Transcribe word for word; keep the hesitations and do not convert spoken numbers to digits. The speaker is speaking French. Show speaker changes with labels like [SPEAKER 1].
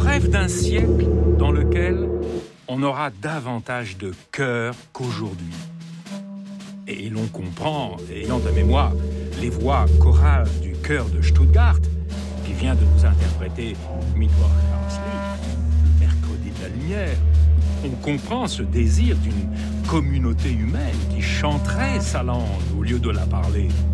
[SPEAKER 1] rêve d'un siècle dans lequel on aura davantage de cœur qu'aujourd'hui. Et l'on comprend, ayant de mémoire les voix chorales du chœur de Stuttgart, qui vient de nous interpréter Mittwoch Herbstlich, mercredi de la lumière, on comprend ce désir d'une communauté humaine qui chanterait sa langue au lieu de la parler.